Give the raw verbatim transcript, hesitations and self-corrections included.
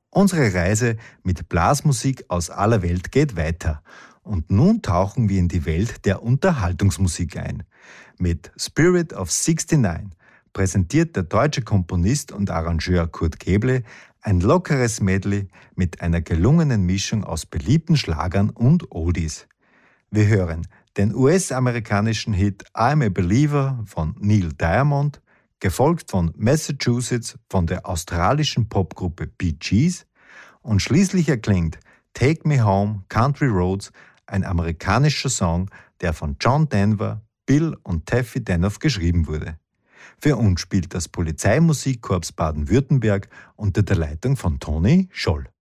Unsere Reise mit Blasmusik aus aller Welt geht weiter. Und nun tauchen wir in die Welt der Unterhaltungsmusik ein. Mit Spirit of neunundsechzig präsentiert der deutsche Komponist und Arrangeur Kurt Keble ein lockeres Medley mit einer gelungenen Mischung aus beliebten Schlagern und Oldies. Wir hören den U S-amerikanischen Hit I'm a Believer von Neil Diamond, gefolgt von Massachusetts von der australischen Popgruppe Bee Gees, und schließlich erklingt Take Me Home, Country Roads, ein amerikanischer Song, der von John Denver, Bill und Taffy Danoff geschrieben wurde. Für uns spielt das Polizeimusikkorps Baden-Württemberg unter der Leitung von Toni Scholl.